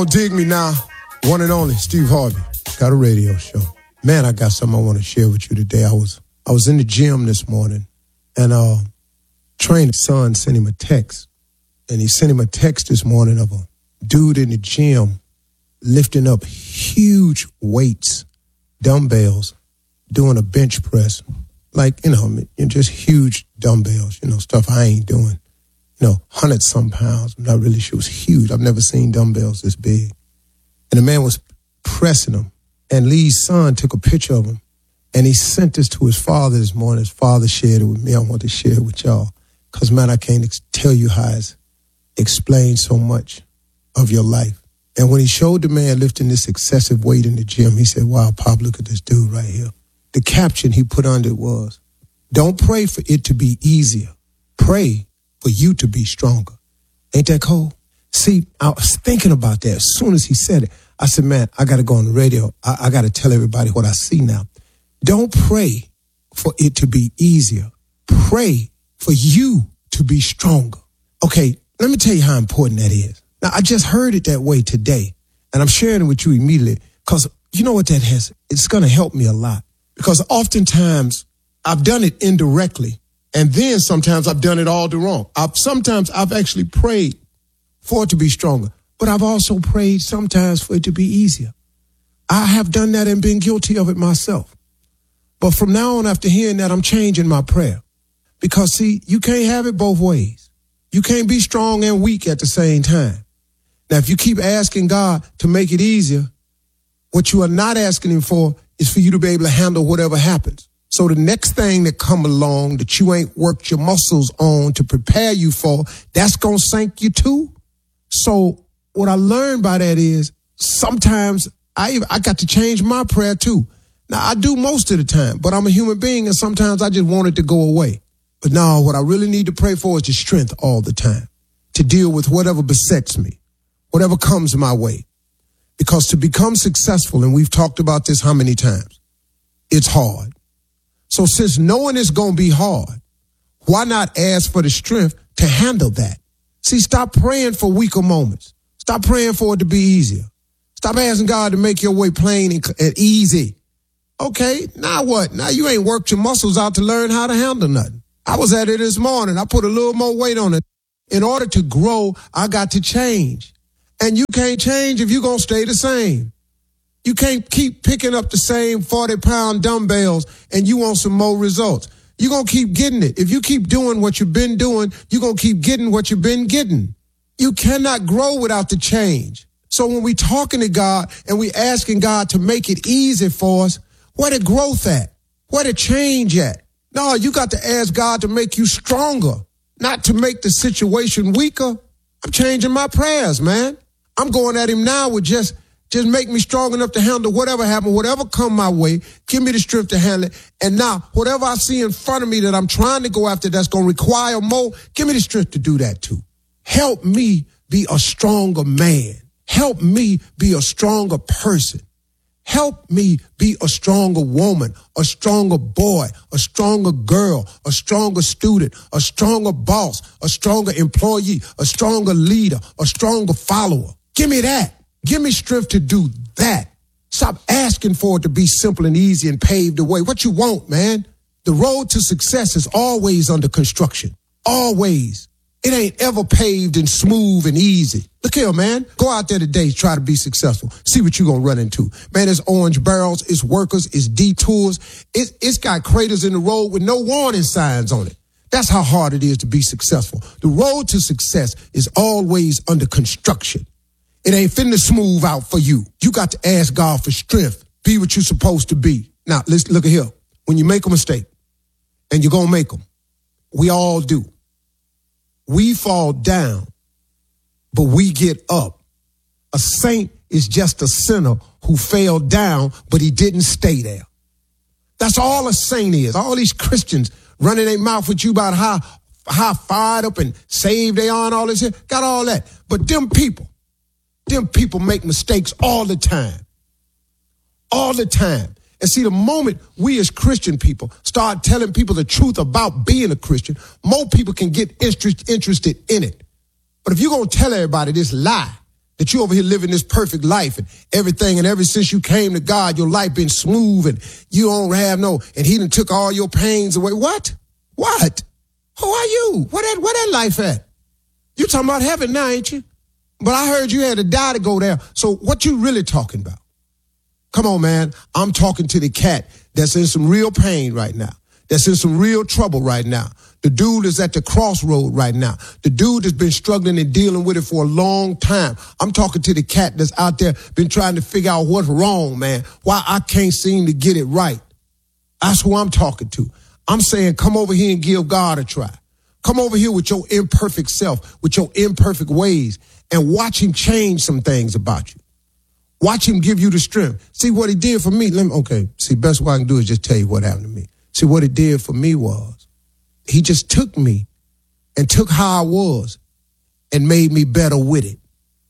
Dig me now, one and only Steve Harvey. Got a radio show. Man, I got something I want to share with you today. I was in the gym this morning, and trainer's son sent him a text, and he sent him a text this morning of a dude in the gym lifting up huge weights, dumbbells, doing a bench press, like, just huge dumbbells, stuff I ain't doing. 100-some pounds. I'm not really sure. It was huge. I've never seen dumbbells this big. And the man was pressing them. And Lee's son took a picture of him. And he sent this to his father this morning. His father shared it with me. I want to share it with y'all. Because, man, I can't tell you how it's explained so much of your life. And when he showed the man lifting this excessive weight in the gym, he said, wow, Pop, look at this dude right here. The caption he put under it was, don't pray for it to be easier. Pray for you to be stronger. Ain't that cool? See, I was thinking about that as soon as he said it. I said, man, I got to go on the radio. I got to tell everybody what I see now. Don't pray for it to be easier. Pray for you to be stronger. Okay, let me tell you how important that is. Now, I just heard it that way today, and I'm sharing it with you immediately because you know what that has? It's going to help me a lot because oftentimes I've done it indirectly. And then sometimes I've done it all the wrong. Sometimes I've actually prayed for it to be stronger, but I've also prayed sometimes for it to be easier. I have done that and been guilty of it myself. But from now on, after hearing that, I'm changing my prayer. Because, see, you can't have it both ways. You can't be strong and weak at the same time. Now, if you keep asking God to make it easier, what you are not asking him for is for you to be able to handle whatever happens. So the next thing that come along that you ain't worked your muscles on to prepare you for, that's going to sink you too. So what I learned by that is sometimes I got to change my prayer too. Now I do most of the time, but I'm a human being and sometimes I just want it to go away. But no, what I really need to pray for is the strength all the time to deal with whatever besets me, whatever comes my way. Because to become successful, and we've talked about this how many times, it's hard. So since knowing it's going to be hard, why not ask for the strength to handle that? See, stop praying for weaker moments. Stop praying for it to be easier. Stop asking God to make your way plain and easy. Okay, now what? Now you ain't worked your muscles out to learn how to handle nothing. I was at it this morning. I put a little more weight on it. In order to grow, I got to change. And you can't change if you're going to stay the same. You can't keep picking up the same 40-pound dumbbells and you want some more results. You're going to keep getting it. If you keep doing what you've been doing, you're going to keep getting what you've been getting. You cannot grow without the change. So when we talking to God and we asking God to make it easy for us, where the growth at? Where the change at? No, you got to ask God to make you stronger, not to make the situation weaker. I'm changing my prayers, man. I'm going at him now with just make me strong enough to handle whatever happens, whatever come my way. Give me the strength to handle it. And now, whatever I see in front of me that I'm trying to go after that's going to require more, give me the strength to do that too. Help me be a stronger man. Help me be a stronger person. Help me be a stronger woman, a stronger boy, a stronger girl, a stronger student, a stronger boss, a stronger employee, a stronger leader, a stronger follower. Give me that. Give me strength to do that. Stop asking for it to be simple and easy and paved the way. What you want, man? The road to success is always under construction. Always. It ain't ever paved and smooth and easy. Look here, man. Go out there today, try to be successful. See what you're going to run into. Man, it's orange barrels, it's workers, it's detours. It's got craters in the road with no warning signs on it. That's how hard it is to be successful. The road to success is always under construction. It ain't finna smooth out for you. You got to ask God for strength. Be what you're supposed to be. Now, let's look at here. When you make a mistake, and you're going to make them, we all do. We fall down, but we get up. A saint is just a sinner who fell down, but he didn't stay there. That's all a saint is. All these Christians running their mouth with you about how fired up and saved they are and all this here. Got all that. But them people make mistakes all the time. All the time. And see, the moment we as Christian people start telling people the truth about being a Christian, more people can get interested in it. But if you're going to tell everybody this lie that you over here living this perfect life and everything, and ever since you came to God, your life been smooth and you don't have and he done took all your pains away. What? What? Who are you? Where that life at? You talking about heaven now, ain't you? But I heard you had to die to go there. So what you really talking about? Come on, man. I'm talking to the cat that's in some real pain right now, that's in some real trouble right now. The dude is at the crossroad right now. The dude has been struggling and dealing with it for a long time. I'm talking to the cat that's out there, been trying to figure out what's wrong, man. Why I can't seem to get it right. That's who I'm talking to. I'm saying come over here and give God a try. Come over here with your imperfect self, with your imperfect ways, and watch him change some things about you. Watch him give you the strength. See what he did for me. See, best way I can do is just tell you what happened to me. See, what he did for me was he just took me and took how I was and made me better with it.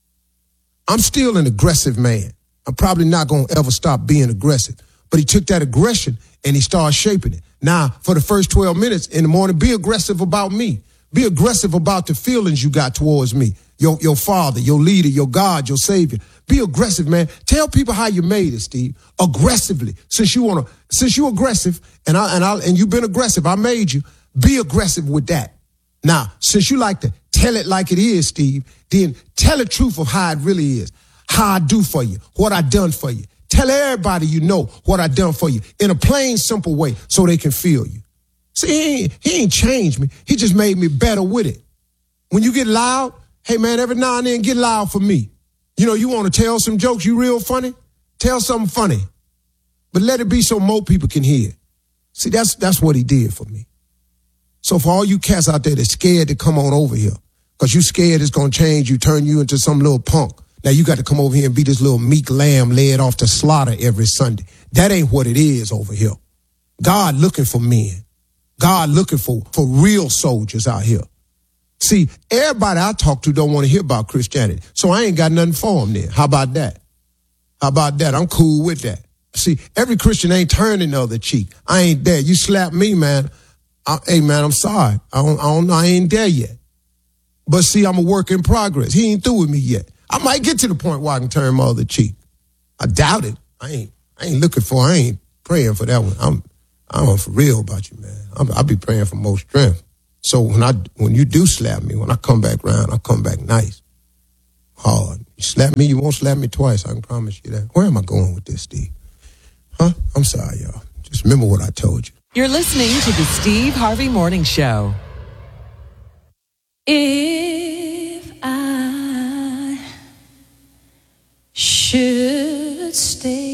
I'm still an aggressive man. I'm probably not going to ever stop being aggressive. But he took that aggression and he started shaping it. Now, for the first 12 minutes in the morning, be aggressive about me. Be aggressive about the feelings you got towards me. Your father, your leader, your God, your savior. Be aggressive, man. Tell people how you made it, Steve. Aggressively. Since you're aggressive and you've been aggressive, I made you. Be aggressive with that. Now, since you like to tell it like it is, Steve, then tell the truth of how it really is. How I do for you, what I done for you. Tell everybody you know what I done for you in a plain, simple way so they can feel you. See, he ain't changed me. He just made me better with it. When you get loud, hey, man, every now and then get loud for me. You know, you want to tell some jokes, you real funny? Tell something funny. But let it be so more people can hear. See, that's what he did for me. So for all you cats out there that's scared to come on over here, because you scared it's going to change you, turn you into some little punk. Now you got to come over here and be this little meek lamb led off to slaughter every Sunday. That ain't what it is over here. God looking for men. God looking for real soldiers out here. See, everybody I talk to don't want to hear about Christianity. So I ain't got nothing for them then. How about that? I'm cool with that. See, every Christian ain't turning the other cheek. I ain't there. You slap me, man. Hey, man, I'm sorry. I ain't there yet. But see, I'm a work in progress. He ain't through with me yet. I might get to the point where I can turn my other cheek. I doubt it. I ain't praying for that one. I'm for real about you, man. I'll be praying for more strength. So when you do slap me, when I come back round, I come back nice, hard. You slap me, you won't slap me twice. I can promise you that. Where am I going with this, Steve? Huh? I'm sorry, y'all. Just remember what I told you. You're listening to the Steve Harvey Morning Show. If I should stay